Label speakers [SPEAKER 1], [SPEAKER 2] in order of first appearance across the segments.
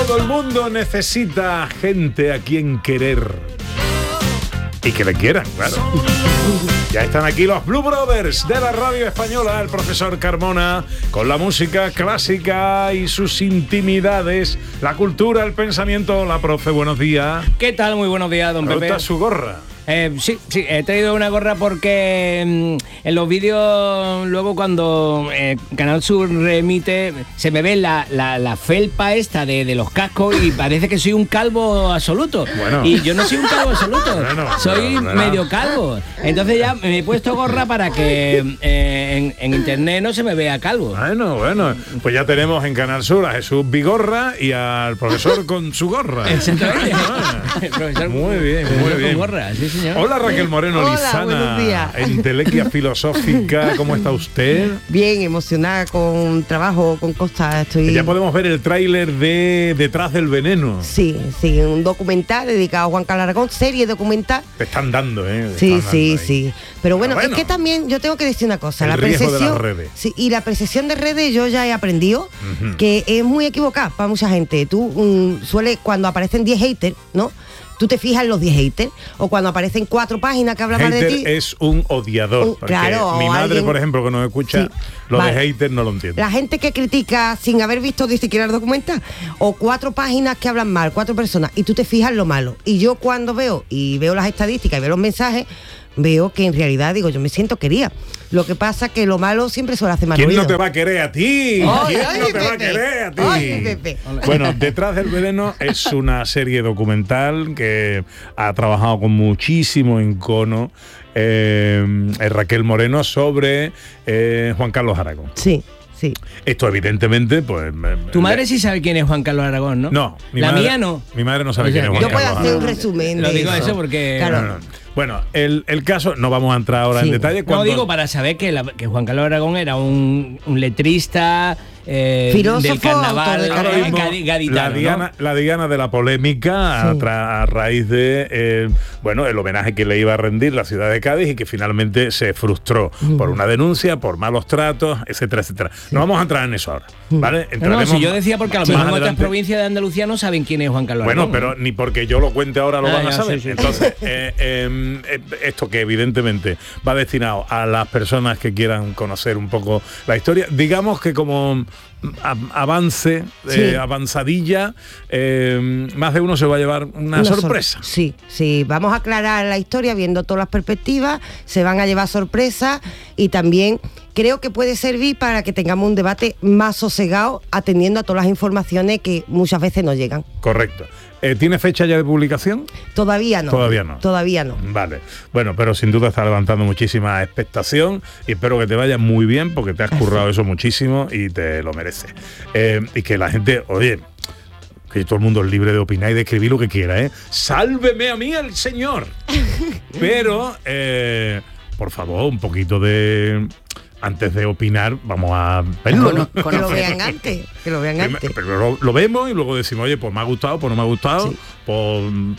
[SPEAKER 1] Todo el mundo necesita gente a quien querer. Y que le quieran, claro. Ya están aquí los Blue Brothers de la radio española, el profesor Carmona, con la música clásica y sus intimidades, la cultura, el pensamiento. Hola, profe, buenos días.
[SPEAKER 2] ¿Qué tal? Muy buenos días, don Pepe.
[SPEAKER 1] ¿Me gusta su gorra?
[SPEAKER 2] Sí, he traído una gorra porque en los vídeos, luego cuando Canal Sur remite, se me ve la felpa esta de los cascos y parece que soy un calvo absoluto.
[SPEAKER 1] Bueno.
[SPEAKER 2] Y yo no soy un calvo absoluto, soy medio calvo. Entonces ya me he puesto gorra para que en internet no se me vea calvo.
[SPEAKER 1] Bueno, pues ya tenemos en Canal Sur a Jesús Bigorra y al profesor con su gorra.
[SPEAKER 2] Exactamente. El profesor
[SPEAKER 1] muy bien.
[SPEAKER 2] con gorra, sí, señor.
[SPEAKER 1] Hola, Raquel Moreno.
[SPEAKER 3] Hola,
[SPEAKER 1] Lizana,
[SPEAKER 3] buenos días.
[SPEAKER 1] entelequia filosófica, ¿cómo está usted?
[SPEAKER 3] Bien, emocionada con trabajo, con cosas.
[SPEAKER 1] Ya podemos ver el tráiler de Detrás del Veneno.
[SPEAKER 3] Sí, un documental dedicado a Juan Carlos Aragón, serie documental.
[SPEAKER 1] Te están dando,
[SPEAKER 3] Sí. Pero bueno, es que también yo tengo que decir una cosa.
[SPEAKER 1] El riesgo de las redes.
[SPEAKER 3] Sí, y la percepción de redes yo ya he aprendido que es muy equivocada para mucha gente. Tú sueles, cuando aparecen 10 haters, ¿no? Tú te fijas en los 10 haters, o cuando aparecen 4 páginas que hablan mal de ti.
[SPEAKER 1] Es un odiador.
[SPEAKER 3] Claro,
[SPEAKER 1] mi madre,
[SPEAKER 3] alguien,
[SPEAKER 1] por ejemplo, que nos escucha, de haters no lo entiende.
[SPEAKER 3] La gente que critica sin haber visto ni siquiera el documental, o 4 páginas que hablan mal, 4 personas, y tú te fijas en lo malo. Y yo cuando veo las estadísticas y veo los mensajes, veo que en realidad, digo, yo me siento querida. Lo que pasa que lo malo siempre suele hacer mal ruido.
[SPEAKER 1] ¿Quién no te va a querer a ti?
[SPEAKER 3] Ay,
[SPEAKER 1] ¿Quién no te va a querer a ti?
[SPEAKER 3] Ay, Pepe.
[SPEAKER 1] Bueno, Detrás del Veneno es una serie documental que ha trabajado con muchísimo encono Raquel Moreno sobre Juan Carlos Aragón.
[SPEAKER 3] Sí.
[SPEAKER 1] Esto evidentemente, pues...
[SPEAKER 2] Tu madre sí sabe quién es Juan Carlos Aragón, ¿no?
[SPEAKER 1] No.
[SPEAKER 2] La mía no.
[SPEAKER 1] Mi madre no sabe quién es Juan Carlos
[SPEAKER 3] Aragón. Yo puedo hacer un resumen.
[SPEAKER 2] Lo digo eso porque...
[SPEAKER 3] Claro.
[SPEAKER 1] No. Bueno, el caso, no vamos a entrar ahora en detalle.
[SPEAKER 2] No, digo para saber que Juan Carlos Aragón era un letrista...
[SPEAKER 3] filósofo,
[SPEAKER 2] del carnaval gaditano,
[SPEAKER 1] la Diana de la polémica a raíz de el homenaje que le iba a rendir la ciudad de Cádiz y que finalmente se frustró por una denuncia, por malos tratos, etcétera. No vamos a entrar en eso ahora, ¿vale?
[SPEAKER 2] Si yo decía porque a lo mejor en otras provincias de Andalucía no saben quién es Juan Carlos Aragón.
[SPEAKER 1] Bueno, pero ni porque yo lo cuente ahora lo van a saber.
[SPEAKER 2] Sí.
[SPEAKER 1] Entonces, esto que evidentemente va destinado a las personas que quieran conocer un poco la historia, digamos que como avance, avanzadilla, más de uno se va a llevar una sorpresa.
[SPEAKER 3] Sí, vamos a aclarar la historia viendo todas las perspectivas, se van a llevar sorpresas y también creo que puede servir para que tengamos un debate más sosegado atendiendo a todas las informaciones que muchas veces no llegan.
[SPEAKER 1] Correcto. ¿Tiene fecha ya de publicación?
[SPEAKER 3] Todavía no.
[SPEAKER 1] Vale. Bueno, pero sin duda está levantando muchísima expectación y espero que te vaya muy bien porque te has currado eso muchísimo y te lo mereces. Y que la gente, oye, que todo el mundo es libre de opinar y de escribir lo que quiera, ¿eh? ¡Sálveme a mí el Señor! Pero, por favor, un poquito de... Antes de opinar, vamos a verlo.
[SPEAKER 3] Que lo vean antes.
[SPEAKER 1] Pero lo vemos y luego decimos, oye, pues me ha gustado, pues no me ha gustado, pues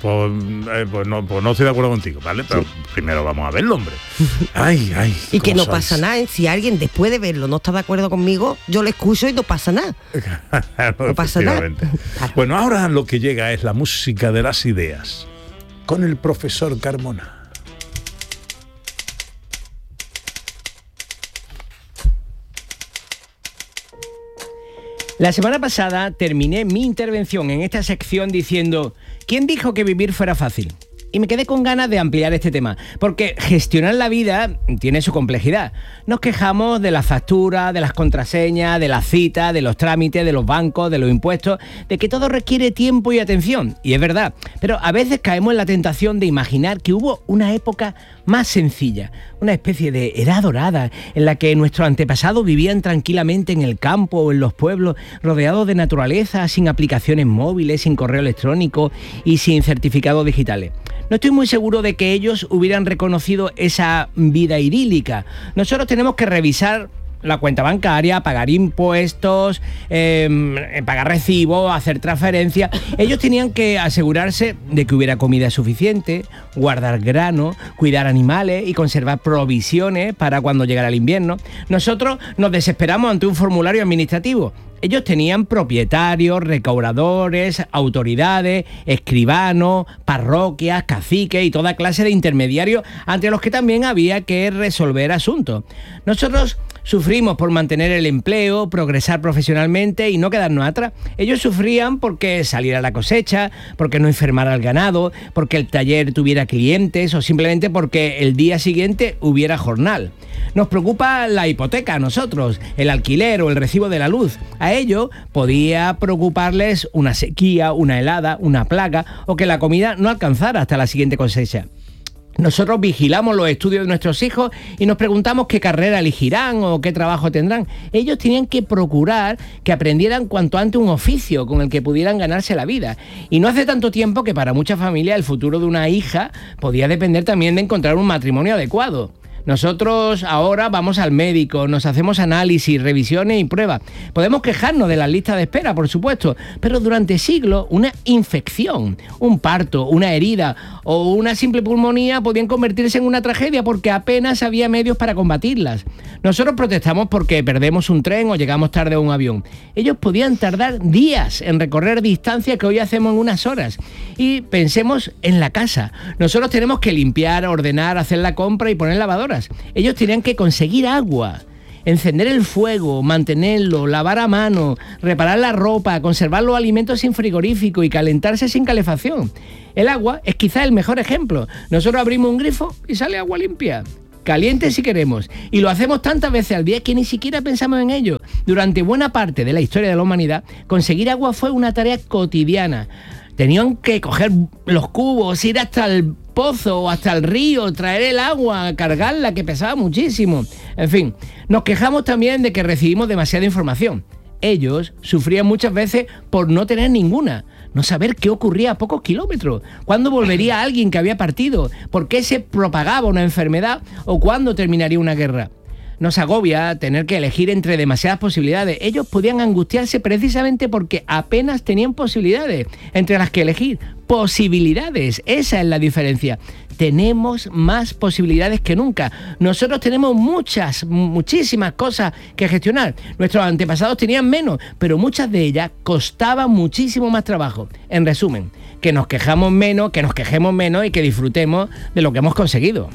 [SPEAKER 1] no estoy de acuerdo contigo, ¿vale? Pero primero vamos a verlo, hombre. Ay.
[SPEAKER 3] Y que no pasa nada, ¿eh? Si alguien después de verlo no está de acuerdo conmigo, yo le escucho y no pasa nada. No pasa nada.
[SPEAKER 1] Bueno, ahora lo que llega es la música de las ideas con el profesor Carmona.
[SPEAKER 2] La semana pasada terminé mi intervención en esta sección diciendo ¿quién dijo que vivir fuera fácil? Y me quedé con ganas de ampliar este tema, porque gestionar la vida tiene su complejidad. Nos quejamos de las facturas, de las contraseñas, de las citas, de los trámites, de los bancos, de los impuestos, de que todo requiere tiempo y atención. Y es verdad, pero a veces caemos en la tentación de imaginar que hubo una época más sencilla, una especie de edad dorada en la que nuestros antepasados vivían tranquilamente en el campo o en los pueblos, rodeados de naturaleza, sin aplicaciones móviles, sin correo electrónico y sin certificados digitales. No estoy muy seguro de que ellos hubieran reconocido esa vida idílica. Nosotros tenemos que revisar la cuenta bancaria, pagar impuestos, pagar recibos, hacer transferencias. Ellos tenían que asegurarse de que hubiera comida suficiente, guardar grano, cuidar animales y conservar provisiones para cuando llegara el invierno. Nosotros nos desesperamos ante un formulario administrativo Ellos tenían propietarios, recaudadores, autoridades, escribanos, parroquias, caciques y toda clase de intermediarios ante los que también había que resolver asuntos. Nosotros sufrimos por mantener el empleo, progresar profesionalmente y no quedarnos atrás. Ellos sufrían porque saliera la cosecha, porque no enfermara el ganado, porque el taller tuviera clientes o simplemente porque el día siguiente hubiera jornal. Nos preocupa la hipoteca a nosotros, el alquiler o el recibo de la luz. A ellos podía preocuparles una sequía, una helada, una plaga o que la comida no alcanzara hasta la siguiente cosecha. Nosotros vigilamos los estudios de nuestros hijos y nos preguntamos qué carrera elegirán o qué trabajo tendrán. Ellos tenían que procurar que aprendieran cuanto antes un oficio con el que pudieran ganarse la vida. Y no hace tanto tiempo que para muchas familias el futuro de una hija podía depender también de encontrar un matrimonio adecuado. Nosotros ahora vamos al médico, nos hacemos análisis, revisiones y pruebas. Podemos quejarnos de las listas de espera, por supuesto, pero durante siglos una infección, un parto, una herida o una simple pulmonía podían convertirse en una tragedia porque apenas había medios para combatirlas. Nosotros protestamos porque perdemos un tren o llegamos tarde a un avión. Ellos podían tardar días en recorrer distancias que hoy hacemos en unas horas. Y pensemos en la casa. Nosotros tenemos que limpiar, ordenar, hacer la compra y poner lavadoras. Ellos tenían que conseguir agua, encender el fuego, mantenerlo, lavar a mano, reparar la ropa, conservar los alimentos sin frigorífico y calentarse sin calefacción. El agua es quizá el mejor ejemplo. Nosotros abrimos un grifo y sale agua limpia, caliente si queremos, y lo hacemos tantas veces al día que ni siquiera pensamos en ello. Durante buena parte de la historia de la humanidad, conseguir agua fue una tarea cotidiana. Tenían que coger los cubos, ir hasta el pozo o hasta el río, traer el agua, cargarla, que pesaba muchísimo. En fin, nos quejamos también de que recibimos demasiada información. Ellos sufrían muchas veces por no tener ninguna, no saber qué ocurría a pocos kilómetros, cuándo volvería alguien que había partido, por qué se propagaba una enfermedad o cuándo terminaría una guerra. Nos agobia tener que elegir entre demasiadas posibilidades. Ellos podían angustiarse precisamente porque apenas tenían posibilidades entre las que elegir. Posibilidades, esa es la diferencia. Tenemos más posibilidades que nunca. Nosotros tenemos muchísimas cosas que gestionar. Nuestros antepasados tenían menos, pero muchas de ellas costaban muchísimo más trabajo. En resumen, que nos quejemos menos y que disfrutemos de lo que hemos conseguido.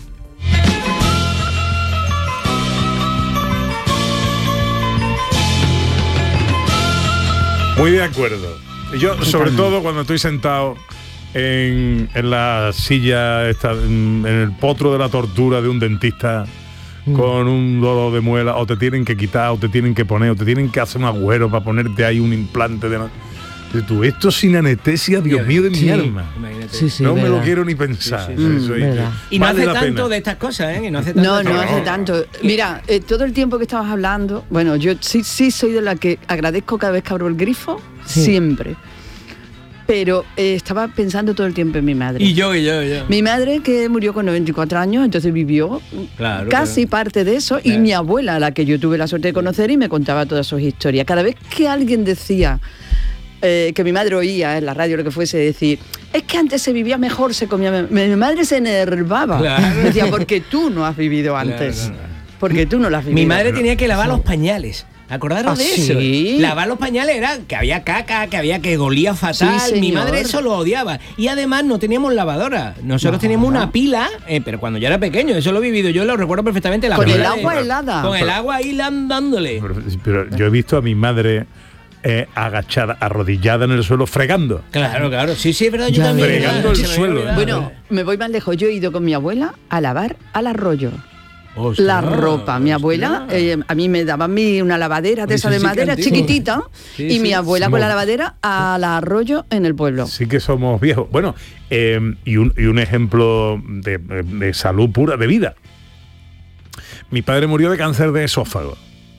[SPEAKER 1] Muy de acuerdo. Yo, sobre todo, cuando estoy sentado en la silla, en el potro de la tortura de un dentista con un dolor de muela, o te tienen que quitar, o te tienen que poner, o te tienen que hacer un agujero para ponerte ahí un implante de... Tú, esto sin anestesia, Dios mío de mi alma. No me lo quiero ni pensar.
[SPEAKER 2] Y no hace tanto de estas cosas, ¿eh? No hace
[SPEAKER 4] tanto. Mira, todo el tiempo que estabas hablando, bueno, yo sí soy de la que agradezco cada vez que abro el grifo, siempre. Pero estaba pensando todo el tiempo en mi madre.
[SPEAKER 2] Y yo.
[SPEAKER 4] Mi madre, que murió con 94 años, entonces vivió casi parte de eso, y mi abuela, a la que yo tuve la suerte de conocer y me contaba todas sus historias. Cada vez que alguien decía... que mi madre oía en la radio, lo que fuese, decir, es que antes se vivía mejor, se comía mejor. Mi madre se enervaba. Decía, porque tú no has vivido antes. Porque tú no lo has vivido.
[SPEAKER 2] Mi madre tenía que lavar los pañales. ¿Acordaros de eso?
[SPEAKER 4] ¿Sí?
[SPEAKER 2] Lavar los pañales era que había caca, que olía fatal.
[SPEAKER 4] Sí,
[SPEAKER 2] mi madre eso lo odiaba. Y además no teníamos lavadora. Nosotros teníamos una pila, pero cuando yo era pequeño, eso lo he vivido, yo lo recuerdo perfectamente.
[SPEAKER 4] Con el agua helada.
[SPEAKER 2] Con el agua ahí dándole.
[SPEAKER 1] Pero yo he visto a mi madre... agachada, arrodillada en el suelo, fregando.
[SPEAKER 2] Claro, sí, es verdad, yo también.
[SPEAKER 1] Fregando el suelo.
[SPEAKER 4] Bueno, me voy más lejos. Yo he ido con mi abuela a lavar al arroyo. La ropa. Mi abuela, a mí me daban una lavadera de esa de madera chiquitita, y mi abuela con la lavadera al arroyo en el pueblo.
[SPEAKER 1] Sí que somos viejos. Bueno, y un ejemplo de salud pura, de vida. Mi padre murió de cáncer de esófago.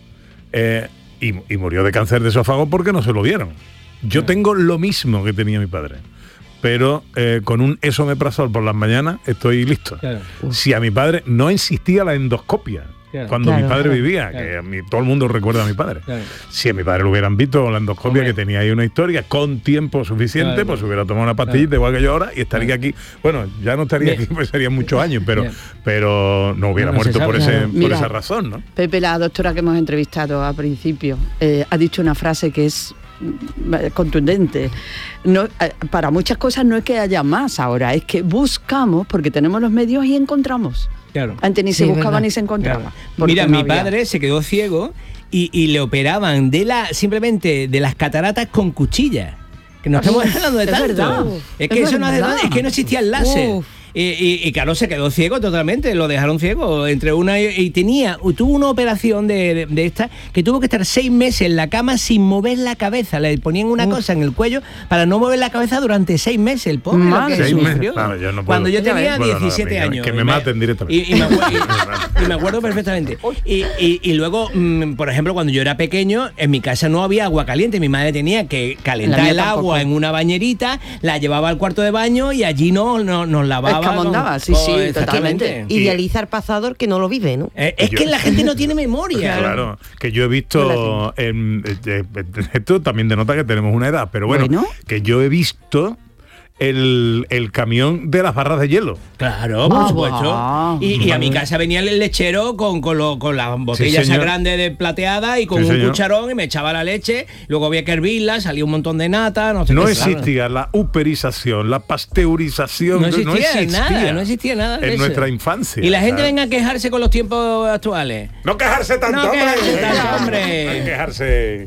[SPEAKER 1] Y murió de cáncer de esófago porque no se lo dieron. Yo tengo lo mismo que tenía mi padre, pero con un esomeprazol por las mañanas estoy listo. Si a mi padre no existía la endoscopia, cuando mi padre vivía, que a mí todo el mundo recuerda a mi padre. Si a mi padre lo hubieran visto con la endoscopia, que tenía ahí una historia, con tiempo suficiente, pues hubiera tomado una pastillita igual que yo ahora y estaría aquí. Bueno, ya no estaría aquí, pues serían muchos años, pero no hubiera muerto por esa razón, ¿no?
[SPEAKER 4] Pepe, la doctora que hemos entrevistado al principio, ha dicho una frase que es contundente. No, para muchas cosas no es que haya más ahora, es que buscamos, porque tenemos los medios y encontramos.
[SPEAKER 2] Claro.
[SPEAKER 4] Antes ni se buscaba ni se encontraba.
[SPEAKER 2] Mira, mi padre se quedó ciego y le operaban simplemente de las cataratas con cuchillas. Que no estamos hablando de tanto.
[SPEAKER 4] Verdad.
[SPEAKER 2] Es que eso no existía el láser. Y claro, se quedó ciego totalmente, lo dejaron ciego entre una y tuvo una operación de esta que tuvo que estar 6 meses en la cama sin mover la cabeza. Le ponían una cosa en el cuello para no mover la cabeza durante 6 meses, el pobre. Cuando yo tenía 17 años.
[SPEAKER 1] Que me maten directamente.
[SPEAKER 2] Y me acuerdo perfectamente. Y luego, por ejemplo, cuando yo era pequeño, en mi casa no había agua caliente. Mi madre tenía que calentar el agua en una bañerita, la llevaba al cuarto de baño y allí nos lavaba.
[SPEAKER 4] Escamondaba, sí, totalmente.
[SPEAKER 3] Idealiza al pasador que no lo vive, ¿no?
[SPEAKER 2] Es que la gente no tiene memoria.
[SPEAKER 1] Claro, que yo he visto, esto también denota que tenemos una edad, pero bueno, que yo he visto el camión de las barras de hielo.
[SPEAKER 2] Claro, por supuesto. Y a mi casa venía el lechero con las botellas grandes de plateada y con un cucharón y me echaba la leche, luego había que hervirla, salía un montón de nata, no sé qué.
[SPEAKER 1] No existía la uperización, la pasteurización.
[SPEAKER 2] No existía nada de
[SPEAKER 1] en
[SPEAKER 2] eso.
[SPEAKER 1] Nuestra infancia.
[SPEAKER 2] Y la gente venga a quejarse con los tiempos actuales.
[SPEAKER 1] No quejarse tanto,
[SPEAKER 2] hombre.
[SPEAKER 1] No quejarse.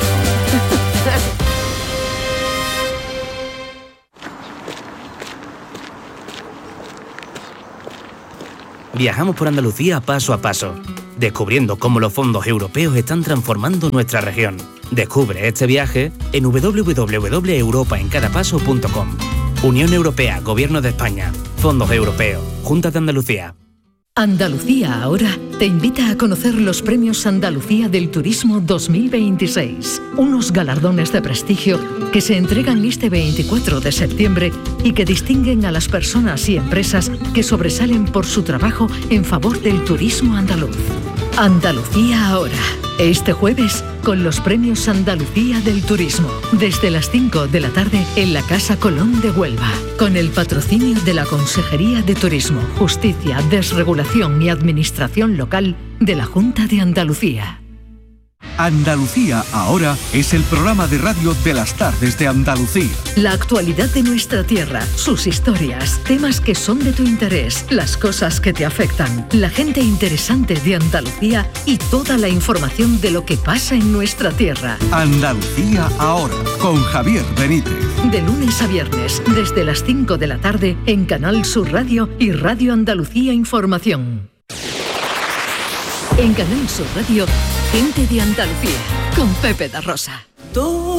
[SPEAKER 5] Viajamos por Andalucía paso a paso, descubriendo cómo los fondos europeos están transformando nuestra región. Descubre este viaje en www.europaencadapaso.com. Unión Europea, Gobierno de España, Fondos Europeos, Junta de Andalucía.
[SPEAKER 6] Andalucía Ahora te invita a conocer los Premios Andalucía del Turismo 2026, unos galardones de prestigio que se entregan este 24 de septiembre y que distinguen a las personas y empresas que sobresalen por su trabajo en favor del turismo andaluz. Andalucía Ahora, este jueves con los Premios Andalucía del Turismo, desde las 5 de la tarde en la Casa Colón de Huelva, con el patrocinio de la Consejería de Turismo, Justicia, Desregulación y Administración Local de la Junta de Andalucía.
[SPEAKER 7] Andalucía Ahora es el programa de radio de las tardes de Andalucía.
[SPEAKER 6] La actualidad de nuestra tierra, sus historias, temas que son de tu interés, las cosas que te afectan, la gente interesante de Andalucía y toda la información de lo que pasa en nuestra tierra.
[SPEAKER 7] Andalucía Ahora, con Javier Benítez.
[SPEAKER 6] De lunes a viernes, desde las 5 de la tarde, en Canal Sur Radio y Radio Andalucía Información. En Canal Sur Radio, Gente de Andalucía, con Pepe da Rosa.